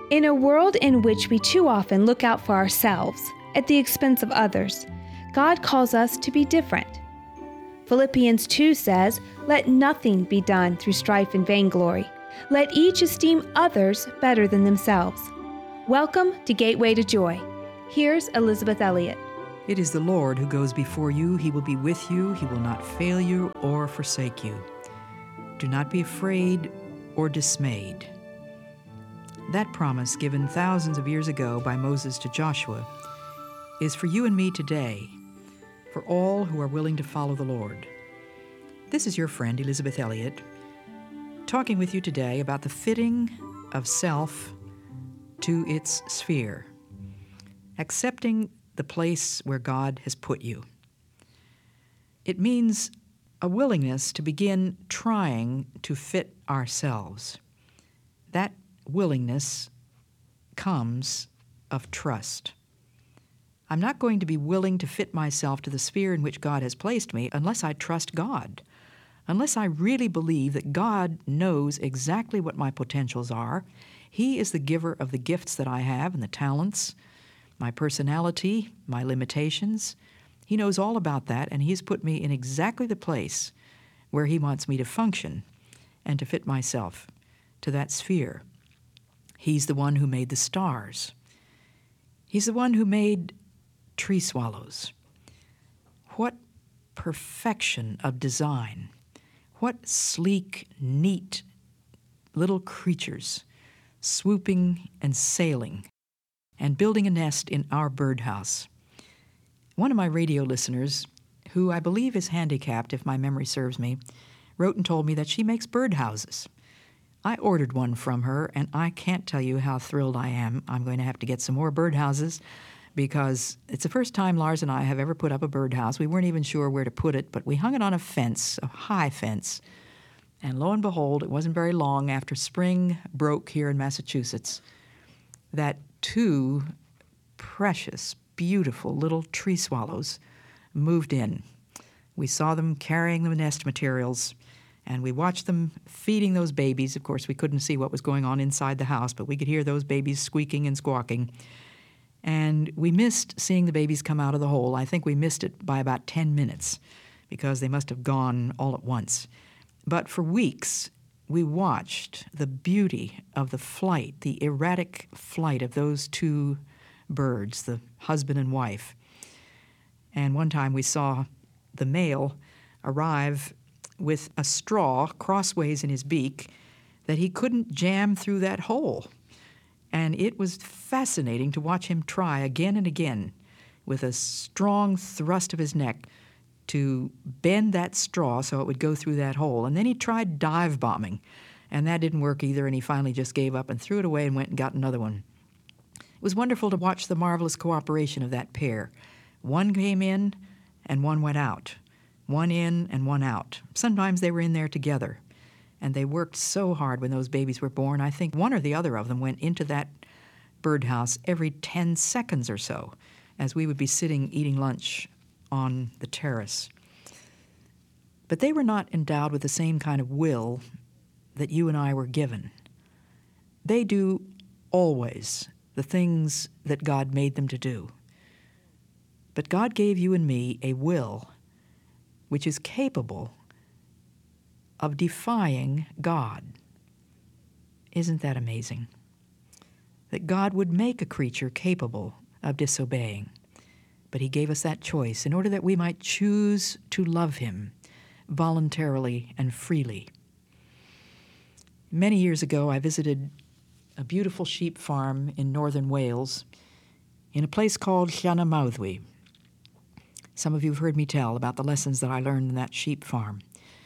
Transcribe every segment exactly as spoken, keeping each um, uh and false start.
In a world in which we too often look out for ourselves at the expense of others, God calls us to be different. Philippians two says, "Let nothing be done through strife and vainglory. Let each esteem others better than themselves." Welcome to Gateway to Joy. Here's Elizabeth Elliot. It is the Lord who goes before you. He will be with you. He will not fail you or forsake you. Do not be afraid or dismayed. That promise, given thousands of years ago by Moses to Joshua, is for you and me today, for all who are willing to follow the Lord. This is your friend, Elizabeth Elliot, talking with you today about the fitting of self to its sphere, accepting the place where God has put you. It means a willingness to begin trying to fit ourselves. That willingness comes of trust. I'm not going to be willing to fit myself to the sphere in which God has placed me unless I trust God, unless I really believe that God knows exactly what my potentials are. He is the giver of the gifts that I have and the talents, my personality, my limitations. He knows all about that, and He's put me in exactly the place where He wants me to function and to fit myself to that sphere. He's the one who made the stars. He's the one who made tree swallows. What perfection of design. What sleek, neat little creatures swooping and sailing and building a nest in our birdhouse. One of my radio listeners, who I believe is handicapped if my memory serves me, wrote and told me that she makes birdhouses. I ordered one from her, and I can't tell you how thrilled I am. I'm going to have to get some more birdhouses because it's the first time Lars and I have ever put up a birdhouse. We weren't even sure where to put it, but we hung it on a fence, a high fence. And lo and behold, it wasn't very long after spring broke here in Massachusetts that two precious, beautiful little tree swallows moved in. We saw them carrying the nest materials, and we watched them feeding those babies. Of course, we couldn't see what was going on inside the house, but we could hear those babies squeaking and squawking. And we missed seeing the babies come out of the hole. I think we missed it by about ten minutes because they must have gone all at once. But for weeks, we watched the beauty of the flight, the erratic flight of those two birds, the husband and wife. And one time we saw the male arrive with a straw crossways in his beak that he couldn't jam through that hole. And it was fascinating to watch him try again and again with a strong thrust of his neck to bend that straw so it would go through that hole. And then he tried dive bombing, and that didn't work either, and he finally just gave up and threw it away and went and got another one. It was wonderful to watch the marvelous cooperation of that pair. One came in and one went out. One in and one out. Sometimes they were in there together, and they worked so hard when those babies were born. I think one or the other of them went into that birdhouse every ten seconds or so as we would be sitting eating lunch on the terrace. But they were not endowed with the same kind of will that you and I were given. They do always the things that God made them to do. But God gave you and me a will which is capable of defying God. Isn't that amazing? That God would make a creature capable of disobeying. But He gave us that choice in order that we might choose to love Him voluntarily and freely. Many years ago, I visited a beautiful sheep farm in northern Wales in a place called Llanymawddwy. Some of you have heard me tell about the lessons that I learned in that sheep farm.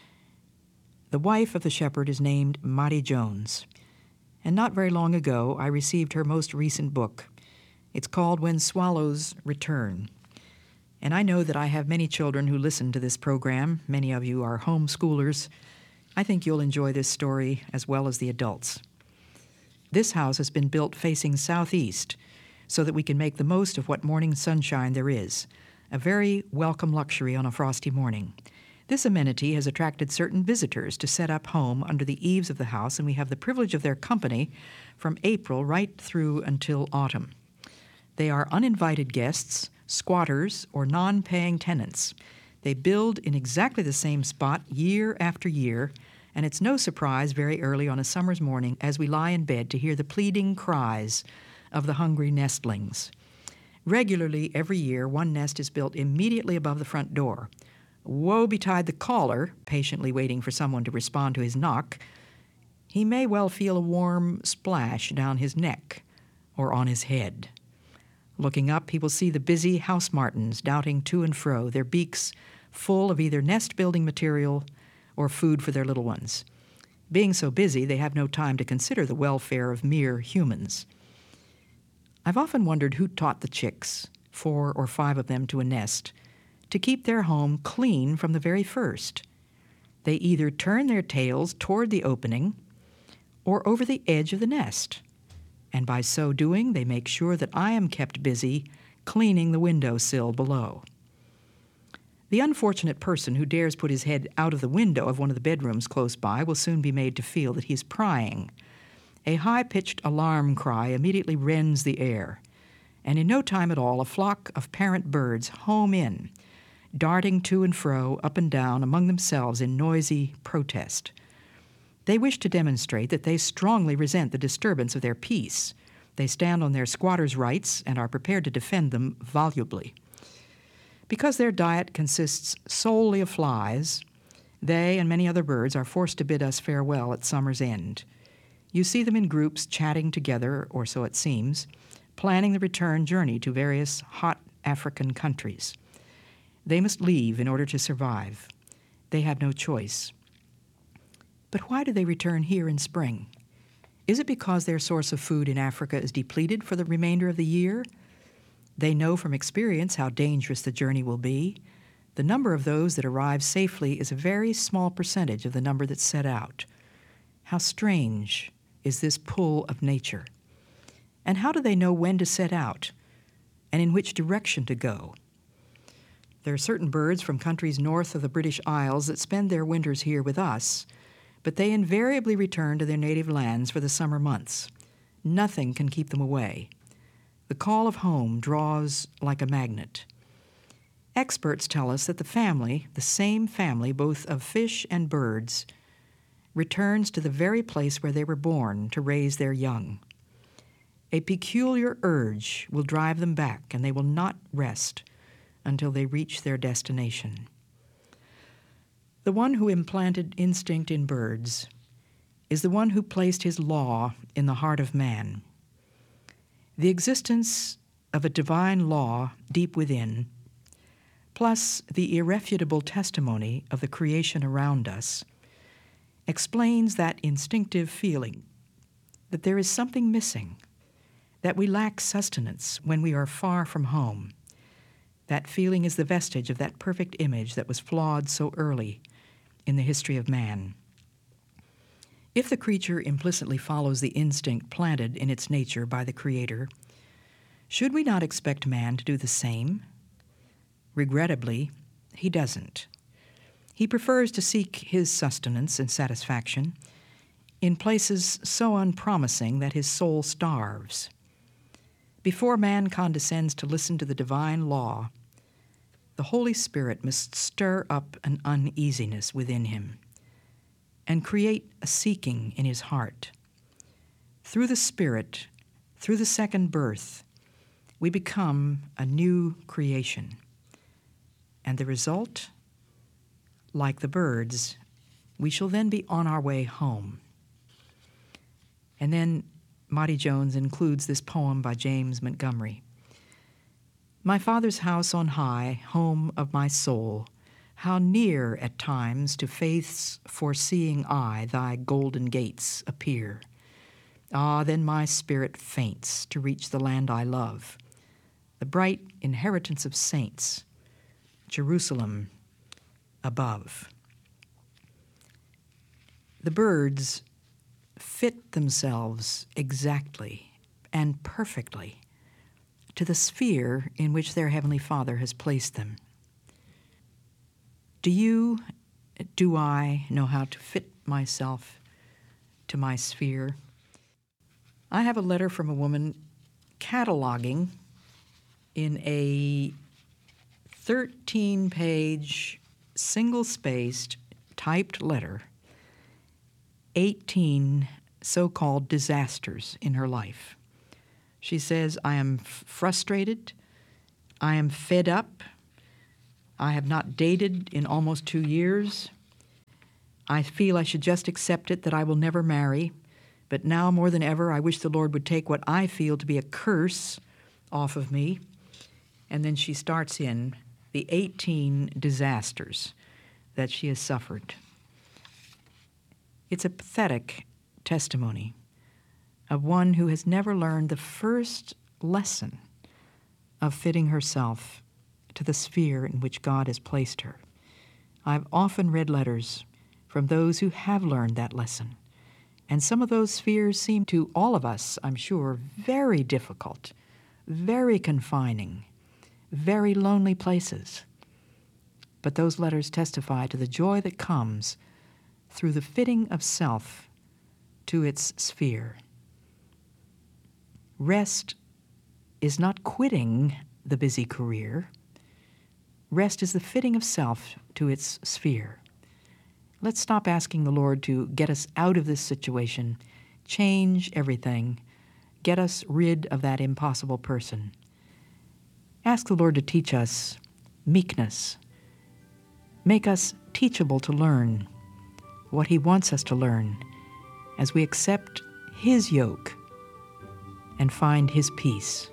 The wife of the shepherd is named Mari Jones, and not very long ago I received her most recent book. It's called When Swallows Return. And I know that I have many children who listen to this program. Many of you are homeschoolers. I think you'll enjoy this story as well as the adults. This house has been built facing southeast so that we can make the most of what morning sunshine there is, a very welcome luxury on a frosty morning. This amenity has attracted certain visitors to set up home under the eaves of the house, and we have the privilege of their company from April right through until autumn. They are uninvited guests, squatters, or non-paying tenants. They build in exactly the same spot year after year, and it's no surprise very early on a summer's morning as we lie in bed to hear the pleading cries of the hungry nestlings. Regularly, every year, one nest is built immediately above the front door. Woe betide the caller, patiently waiting for someone to respond to his knock. He may well feel a warm splash down his neck or on his head. Looking up, he will see the busy house martins darting to and fro, their beaks full of either nest-building material or food for their little ones. Being so busy, they have no time to consider the welfare of mere humans. I've often wondered who taught the chicks, four or five of them to a nest, to keep their home clean from the very first. They either turn their tails toward the opening or over the edge of the nest, and by so doing they make sure that I am kept busy cleaning the windowsill below. The unfortunate person who dares put his head out of the window of one of the bedrooms close by will soon be made to feel that he is prying. A high-pitched alarm cry immediately rends the air, and in no time at all a flock of parent birds home in, darting to and fro, up and down among themselves in noisy protest. They wish to demonstrate that they strongly resent the disturbance of their peace. They stand on their squatters' rights and are prepared to defend them volubly. Because their diet consists solely of flies, they and many other birds are forced to bid us farewell at summer's end. You see them in groups chatting together, or so it seems, planning the return journey to various hot African countries. They must leave in order to survive. They have no choice. But why do they return here in spring? Is it because their source of food in Africa is depleted for the remainder of the year? They know from experience how dangerous the journey will be. The number of those that arrive safely is a very small percentage of the number that set out. How strange is this pull of nature? And how do they know when to set out and in which direction to go? There are certain birds from countries north of the British Isles that spend their winters here with us, but they invariably return to their native lands for the summer months. Nothing can keep them away. The call of home draws like a magnet. Experts tell us that the family, the same family both of fish and birds, returns to the very place where they were born to raise their young. A peculiar urge will drive them back, and they will not rest until they reach their destination. The one who implanted instinct in birds is the one who placed his law in the heart of man. The existence of a divine law deep within, plus the irrefutable testimony of the creation around us, explains that instinctive feeling that there is something missing, that we lack sustenance when we are far from home. That feeling is the vestige of that perfect image that was flawed so early in the history of man. If the creature implicitly follows the instinct planted in its nature by the Creator, should we not expect man to do the same? Regrettably, he doesn't. He prefers to seek his sustenance and satisfaction in places so unpromising that his soul starves. Before man condescends to listen to the divine law, the Holy Spirit must stir up an uneasiness within him and create a seeking in his heart. Through the Spirit, through the second birth, we become a new creation. And the result, like the birds, we shall then be on our way home. And then Maudie Jones includes this poem by James Montgomery. My Father's house on high, home of my soul, how near at times to faith's foreseeing eye thy golden gates appear. Ah, then my spirit faints to reach the land I love, the bright inheritance of saints, Jerusalem above. The birds fit themselves exactly and perfectly to the sphere in which their Heavenly Father has placed them. Do you Do I know how to fit myself to my sphere? I have a letter from a woman cataloging in a thirteen-page, single-spaced, typed letter eighteen so-called disasters in her life. She says, I am f- frustrated, I am fed up, I have not dated in almost two years, I feel I should just accept it that I will never marry, but now more than ever I wish the Lord would take what I feel to be a curse off of me. And then she starts in the eighteen disasters that she has suffered. It's a pathetic testimony of one who has never learned the first lesson of fitting herself to the sphere in which God has placed her. I've often read letters from those who have learned that lesson, and some of those spheres seem to all of us, I'm sure, very difficult, very confining, very lonely places. But those letters testify to the joy that comes through the fitting of self to its sphere. Rest is not quitting the busy career. Rest is the fitting of self to its sphere. Let's stop asking the Lord to get us out of this situation, change everything, get us rid of that impossible person. Ask the Lord to teach us meekness, make us teachable to learn what He wants us to learn as we accept His yoke and find His peace.